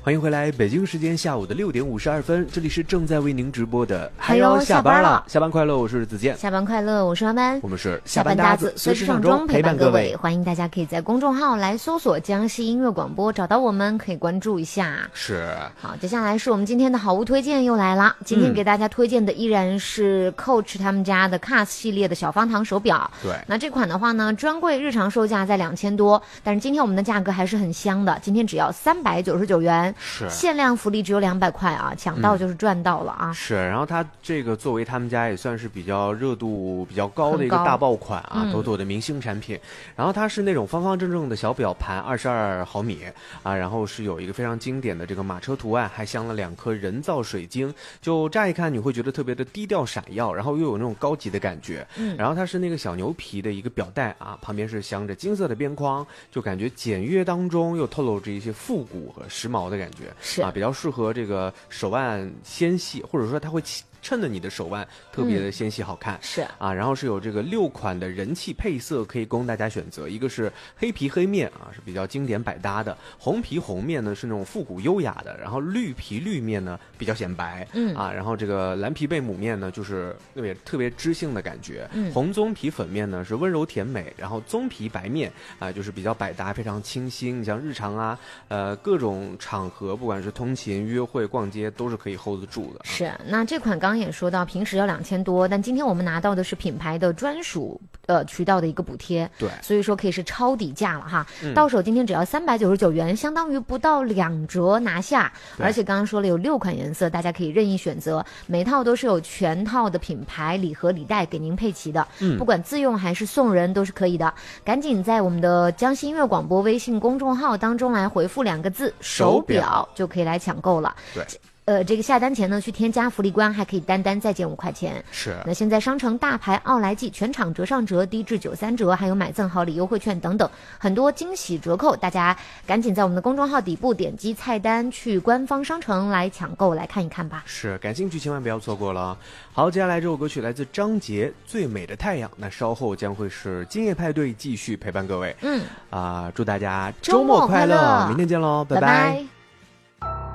欢迎回来，北京时间下午的6点52分，这里是正在为您直播的还有下班了，下班快乐，我是子健， 下班快乐，我是阿班， 我们是下班搭子，随时上钟陪伴各位。欢迎大家可以在公众号来搜索江西音乐广播，找到我们，可以关注一下。 是， 好，接下来是我们今天的好物推荐又来了。今天给大家推荐的依然是 Coach 他们家的 CAS 系列的小方糖手表。 对， 那这款的话呢，专柜日常售价在2000多，但是今天我们的价格还是很香的，今天只要399元， 是限量福利只有200块啊，抢到就是赚到了啊。 是，然后它这个作为他们家也算是比较热度比较高的一个大爆款啊，妥妥的明星产品。然后它是那种方方正正的小表盘，22毫米啊，然后是有一个非常经典的这个马车图案，还镶了2颗人造水晶，就乍一看你会觉得特别的低调闪耀，然后又有那种高级的感觉。然后它是那个小牛皮的一个表带啊，旁边是镶着金色的边框，就感觉简约当中又透露着一些复古和时髦的感觉，是啊，比较适合这个手腕纤细，或者说它会衬得你的手腕特别的纤细好看， 是啊，然后是有这个6款的人气配色可以供大家选择，一个是黑皮黑面啊，是比较经典百搭的；红皮红面呢是那种复古优雅的，然后绿皮绿面呢比较显白，啊，然后这个蓝皮贝母面呢就是特别知性的感觉，红棕皮粉面呢是温柔甜美，然后棕皮白面啊就是比较百搭，非常清新，你像日常啊，各种场合，不管是通勤、约会、逛街都是可以 hold 得住的。 是，那这款刚刚也说到，平时要2000多，但今天我们拿到的是品牌的专属渠道的一个补贴， 对， 所以说可以是超底价了哈。到手今天只要399元，相当于不到2折拿下。而且刚刚说了有6款颜色，大家可以任意选择，每套都是有全套的品牌礼盒礼袋给您配齐的，不管自用还是送人都是可以的。赶紧在我们的江西音乐广播微信公众号当中来回复2个字手表，就可以来抢购了。 对。 这个下单前呢，去添加福利官，还可以单再减5块钱。 是。 那现在商城大牌奥莱记全场折上折，低至93折，还有买赠好礼优惠券等等，很多惊喜折扣，大家赶紧在我们的公众号底部点击菜单，去官方商城来抢购来看一看吧。 是，感兴趣千万不要错过了。好，接下来这首歌曲来自张杰《最美的太阳》，那稍后将会是今夜派对继续陪伴各位。祝大家周末快乐，明天见喽，拜拜。